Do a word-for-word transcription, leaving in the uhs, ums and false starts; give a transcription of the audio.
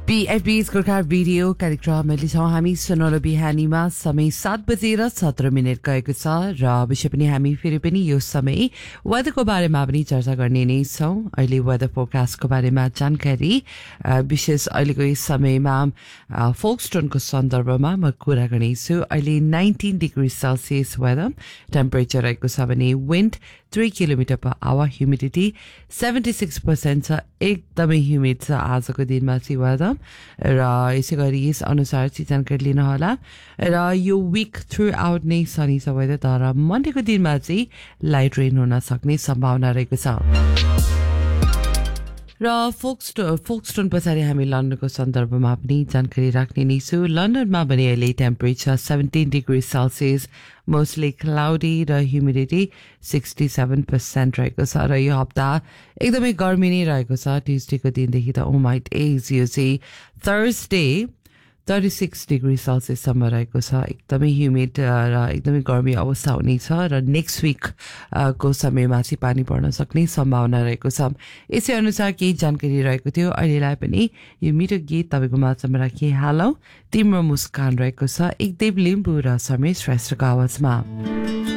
बीएफबी's Gorkha video कार्यक्रम लिन्छौँ हामी सुनौलो बिहानीमा समय सात बजेर सत्र मिनट गएको छ र अवश्य पनि हामी फेरि पनि यो समय वेदरको बारेमा पनि चर्चा गर्ने नै छौँ। अहिले वेदर फोरकास्टको बारेमा जानकारी विशेष अहिलेको यस समयमा फोक्सटोनको सन्दर्भमा म कुरा गर्नेछु। अहिले nineteen degree Celsius weather temperature रहेको छ भने wind three kilometre per hour humidity seventy six percent छ। एकदमै ह्युमिड छ आजको दिनमा चाहिँ वेदर र यसै गरी यस अनुसार चाहिँ जानकारी लिन होला र यो विक थ्रु आउट नै सनी छ वेदर, तर मन्डेको दिनमा चाहिँ लाइट रेन हुन सक्ने सम्भावना रहेको छ। र फोक्सटो फोक्सटोन पछाडि हामी लन्डनको सन्दर्भमा पनि जानकारी राख्ने नै छु। लन्डनमा पनि अहिले temperature seventeen degree Celsius, mostly cloudy र ह्युमिडिटी सिक्सटी सेभेन पर्सेन्ट रहेको छ र यो हप्ता एकदमै गर्मी नै रहेको छ। ट्युजडेको दिनदेखि त ओ माई डेज यो चाहिँ थर्सडे थर्टी सिक्स डिग्री सेल्सियससम्म रहेको छ। एकदमै ह्युमिड र एकदमै गर्मी अवस्था हुनेछ र नेक्स्ट विक को समयमा चाहिँ पानी पर्न सक्ने सम्भावना रहेको छ। यसै अनुसार केही जानकारी रहेको थियो। अहिलेलाई पनि यो मिठो गीत तपाईँको माझमा राखी हालौँ, तिम्रो मुस्कान रहेको छ एकदेव लिम्बू र समेश श्रेष्ठको आवाजमा।